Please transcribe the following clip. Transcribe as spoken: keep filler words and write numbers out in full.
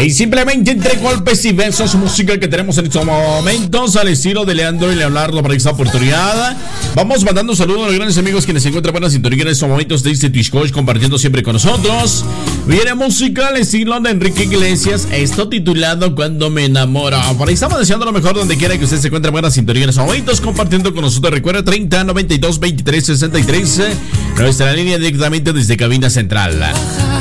Y simplemente entre golpes y besos, música que tenemos en estos momentos al estilo de Leandro y Leonardo para esta oportunidad. Vamos mandando saludos a los grandes amigos quienes se encuentran buena sintonía en estos momentos de este Twitch Coach, compartiendo siempre con nosotros. Viene música al estilo de Enrique Iglesias, esto titulado Cuando me enamoro. Por ahí estamos deseando lo mejor donde quiera que usted se encuentre buena sintonía en estos momentos, compartiendo con nosotros. Recuerda treinta, noventa y dos, veintitrés, sesenta y tres, nuestra línea directamente desde Cabina Central.